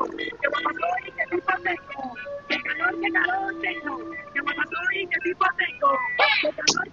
¿Qué pasó y qué tipo tengo? Qué calor tengo. ¿Qué pasó y qué tipo tengo? Qué calor